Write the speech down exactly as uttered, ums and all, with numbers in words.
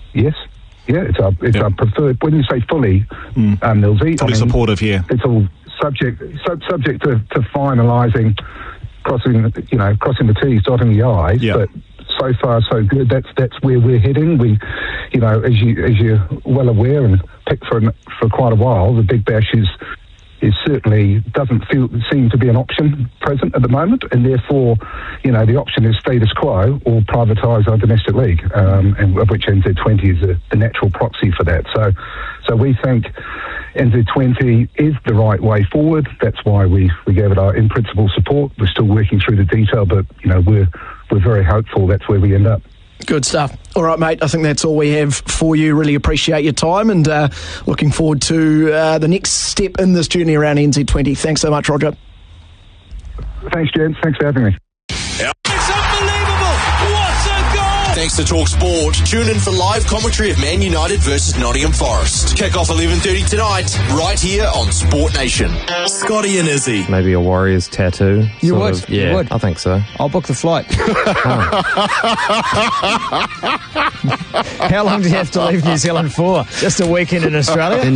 Yes. Yeah, it's our, it's yeah. our preferred, when you say fully, mm. um, Millsy, fully I mean, supportive, yeah. It's all subject sub, subject to, to finalising, crossing, you know, crossing the T's, dotting the I's, yeah. but so far so good. That's that's where we're heading. We, you know, as you as you're well aware and picked for for quite a while, the Big Bash is is certainly doesn't feel seem to be an option present at the moment, and therefore, you know, the option is status quo or privatise our domestic league, um, and of which N Z twenty is a, the natural proxy for that. So, so we think N Z twenty is the right way forward. That's why we, we gave it our in principle support. We're still working through the detail, but you know, we're we're very hopeful that's where we end up. Good stuff. All right, mate, I think that's all we have for you. Really appreciate your time, and uh, looking forward to uh, the next step in this journey around N Z twenty. Thanks so much, Roger. Thanks, gents. Thanks for having me. It's unbelievable! What a goal! Thanks to Talk Sport. Tune in for live commentary of Man United versus Nottingham Forest. Kick off eleven thirty tonight, right here on Sport Nation. Scotty and Izzy. Maybe a Warriors tattoo. You would? Of, yeah, you would. I think so. I'll book the flight. Oh. How long do you have to leave New Zealand for? Just a weekend in Australia?